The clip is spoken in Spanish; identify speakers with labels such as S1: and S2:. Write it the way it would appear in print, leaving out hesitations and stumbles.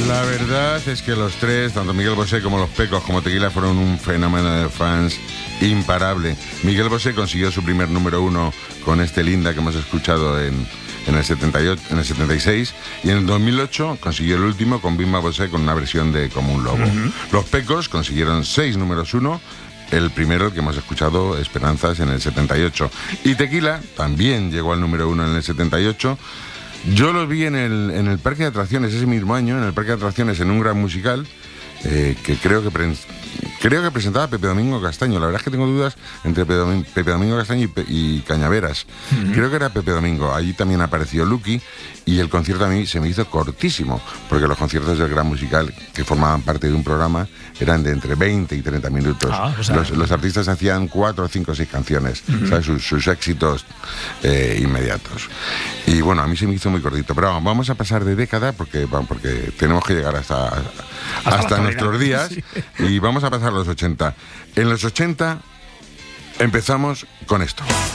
S1: La verdad es que los tres, tanto Miguel Bosé como Los Pecos como Tequila, fueron un fenómeno de fans imparable. Miguel Bosé consiguió su primer número 1 con este Linda que hemos escuchado en el 78, en el 76, y en el 2008 consiguió el último con Vilma Bosé con una versión de Como un lobo. Los Pecos consiguieron 6 números 1. El primero, el que hemos escuchado, Esperanzas, en el 78. Y Tequila también llegó al número 1 en el 78. Yo lo vi en el Parque de Atracciones ese mismo año, en el Parque de Atracciones, en un gran musical, que creo que presentaba Pepe Domingo Castaño. La verdad es que tengo dudas entre Pepe Domingo Castaño y Cañaveras. Creo que era Pepe Domingo. Allí también apareció Lucky, y el concierto a mí se me hizo cortísimo, porque los conciertos del gran musical, que formaban parte de un programa, eran de entre 20 y 30 minutos. Los artistas hacían 4, 5, 6 canciones, ¿sabes? Sus éxitos inmediatos. Y bueno, a mí se me hizo muy cortito. Pero vamos a pasar de década porque tenemos que llegar hasta nuestros días. Sí. Y vamos a pasar a los 80. En los 80 empezamos con esto.